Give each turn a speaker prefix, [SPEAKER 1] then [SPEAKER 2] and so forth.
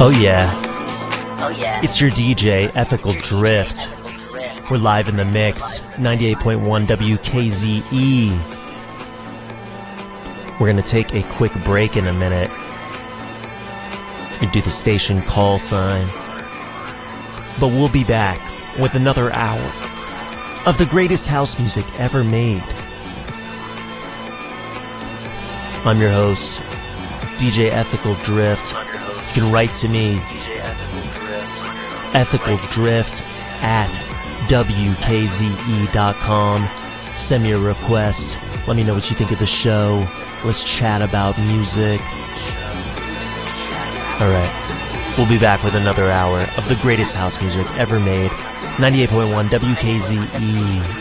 [SPEAKER 1] Oh yeah,
[SPEAKER 2] Oh yeah.
[SPEAKER 1] it's your DJ, Ethical Drift. We're live in the mix, 98.1 WKZE. We're gonna take a quick break in a minute and do the station call sign. But we'll be back with another hour of the greatest house music ever made. I'm your host, DJ Ethical Drift. You can write to me, ethicaldrift at WKZE.com. Send me a request. Let me know what you think of the show. Let's chat about music. Alright, we'll be back with another hour of the greatest house music ever made. 98.1 WKZE.